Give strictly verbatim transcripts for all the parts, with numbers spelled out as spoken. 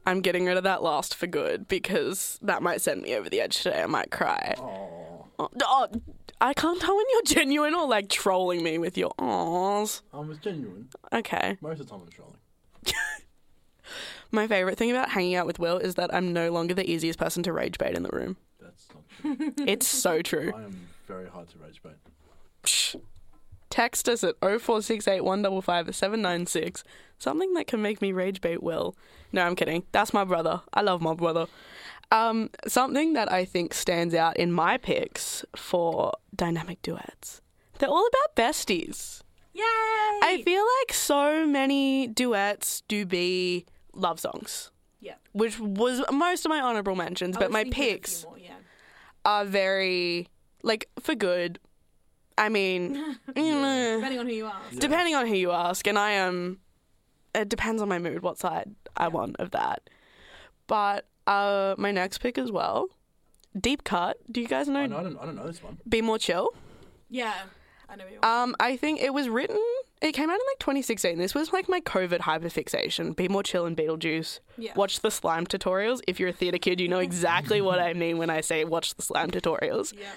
I'm getting rid of that last for good because that might send me over the edge today. I might cry. Oh, Oh, oh, I can't tell when you're genuine or like trolling me with your awws. I was genuine. Okay. Most of the time I'm trolling. My favourite thing about hanging out with Will is that I'm no longer the easiest person to rage bait in the room. That's not true. It's so true. I am very hard to rage bait. Psh. Text us at oh four six eight, one five five, seven nine six. Something that can make me rage bait Will. No, I'm kidding. That's my brother. I love my brother. Um, something that I think stands out in my picks for dynamic duets. They're all about besties. Yay! I feel like so many duets do be love songs. Yeah. Which was most of my honourable mentions, I but was my thinking of a few picks more, yeah. are very, like, for good. I mean, Depending on who you ask. depending on who you ask, and I am, it depends on my mood, what side I want of that. But uh, my next pick as well, Deep Cut. Do you guys know? I, know, I, don't, I don't know this one. Be More Chill? Yeah. I know you. Um, I think it was written, it came out in like twenty sixteen. This was like my COVID hyperfixation. Be More Chill and Beetlejuice. Yeah. Watch the slime tutorials. If you're a theatre kid, you know exactly what I mean when I say watch the slime tutorials. Yeah.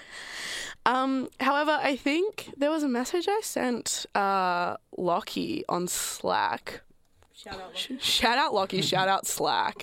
Um, however, I think there was a message I sent uh, Lockie on Slack. Shout out. Lockie. Shout out Lockie, shout out Slack.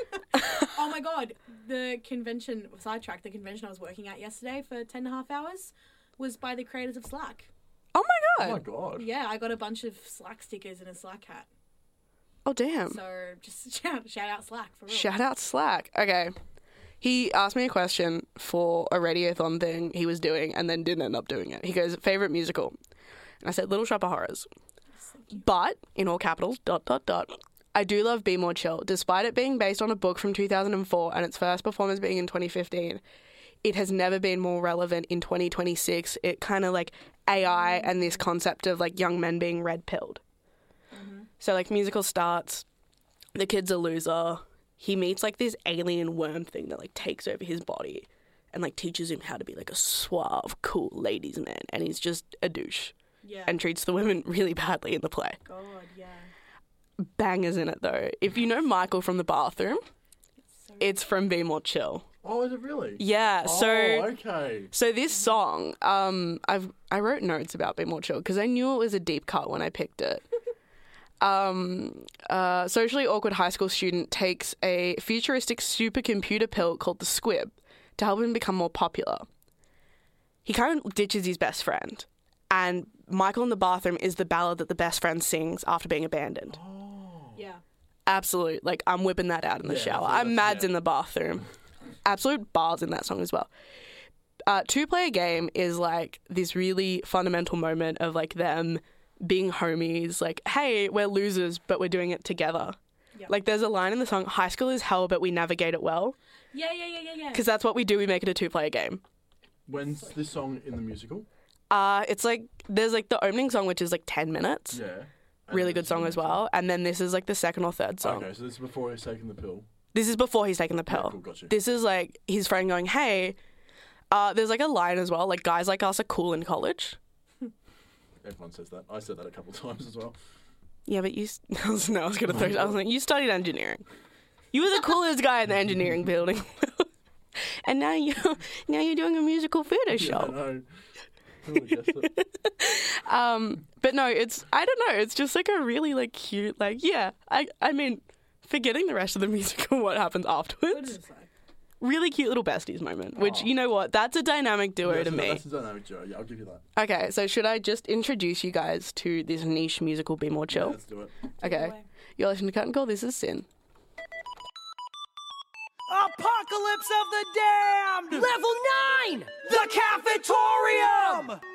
Oh my god. The convention, sidetrack, the convention I was working at yesterday for ten and a half hours was by the creators of Slack. Oh my Oh god. my god. Yeah, I got a bunch of Slack stickers and a Slack hat. Oh damn. So just shout, shout out Slack for real. Shout out Slack. Okay. He asked me a question for a radiothon thing he was doing and then didn't end up doing it. He goes, favourite musical? And I said, Little Shop of Horrors. But, in all capitals, dot, dot, dot, I do love Be More Chill. Despite it being based on a book from two thousand four and its first performance being in twenty fifteen, it has never been more relevant in twenty twenty-six. It kind of like A I and this concept of like young men being red-pilled. Mm-hmm. So like musical starts, the kid's a loser. He meets like this alien worm thing that like takes over his body and like teaches him how to be like a suave, cool ladies man. And he's just a douche Yeah. and treats the women really badly in the play. God, yeah. Bangers in it though. If you know Michael from The Bathroom, So it's from Be More Chill. Oh, is it really? Yeah, so Oh, okay. so this song, um, I've I wrote notes about Be More Chill because I knew it was a deep cut when I picked it. um, uh, socially awkward high school student takes a futuristic supercomputer pill called the Squib to help him become more popular. He kind of ditches his best friend, and Michael in the Bathroom is the ballad that the best friend sings after being abandoned. Yeah. Absolute, like I'm whipping that out in the Yeah, shower. so I'm that's- Mads yeah. in the Bathroom. Absolute bars in that song as well. Uh, Two Player Game is like this really fundamental moment of like them being homies. Like, hey, we're losers, but we're doing it together. Yep. Like, there's a line in the song, "High school is hell, but we navigate it well," Yeah, yeah, yeah, yeah, yeah. because that's what we do. We make it a two player game. When's this song in the musical? Uh, it's like there's like the opening song, which is like ten minutes. Yeah. And Really then good song the as next well. And then this is like the second or third song. Okay, so this is before he's taken the pill. This is before he's taken the Yeah, pill. cool, got you. This is like his friend going, hey, uh, there's like a line as well, like guys like us are cool in college. Everyone says that. I said that a couple times as well. Yeah, but you, s- I was, no, I was going to throw, I was like, you studied engineering. You were the coolest guy in the engineering building. And now, you, now you're doing a musical theatre Yeah, I show. know. Who would have guessed it? Um, but no, it's, I don't know, it's just like a really like cute, like, yeah, I, I mean, forgetting the rest of the music and what happens What afterwards. is it say? Really cute little besties moment, which, Aw. you know what, that's a dynamic duo Yeah, to so me. That's a dynamic duo. Yeah, I'll give you that. Okay, so should I just introduce you guys to this niche musical, Be More Yeah, Chill? let's do it. Okay, away. you're listening to Cut and Call, this is Sin. Apocalypse of the Damned! Level nine! The Cafetorium!